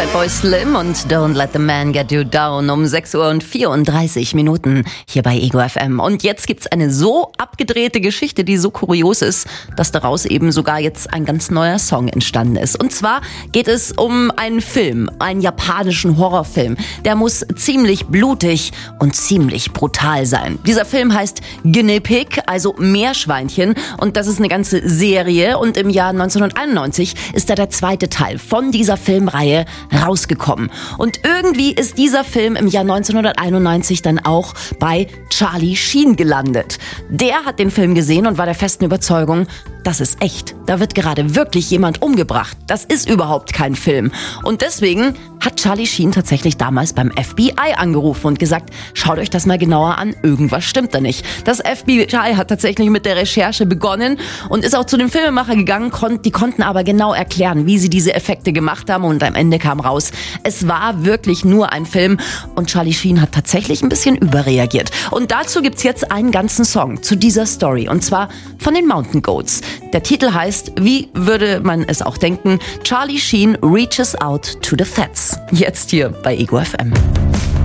Fatboy Slim und Don't Let the Man Get You Down um 6:34 Uhr hier bei Ego FM. Und jetzt gibt's eine so abgedrehte Geschichte, die so kurios ist, dass daraus eben sogar jetzt ein ganz neuer Song entstanden ist. Und zwar geht es um einen Film, einen japanischen Horrorfilm. Der muss ziemlich blutig und ziemlich brutal sein. Dieser Film heißt Guinea Pig, also Meerschweinchen. Und das ist eine ganze Serie. Und im Jahr 1991 ist da der zweite Teil von dieser Filmreihe rausgekommen. Und irgendwie ist dieser Film im Jahr 1991 dann auch bei Charlie Sheen gelandet. Der hat den Film gesehen und war der festen Überzeugung, das ist echt. Da wird gerade wirklich jemand umgebracht. Das ist überhaupt kein Film. Und deswegen hat Charlie Sheen tatsächlich damals beim FBI angerufen und gesagt, schaut euch das mal genauer an, irgendwas stimmt da nicht. Das FBI hat tatsächlich mit der Recherche begonnen und ist auch zu dem Filmemacher gegangen, die konnten aber genau erklären, wie sie diese Effekte gemacht haben und am Ende kam raus, es war wirklich nur ein Film und Charlie Sheen hat tatsächlich ein bisschen überreagiert. Und dazu gibt's jetzt einen ganzen Song zu dieser Story und zwar von den Mountain Goats. Der Titel heißt, wie würde man es auch denken, Charlie Sheen reaches out to the fats. Jetzt hier bei Ego FM.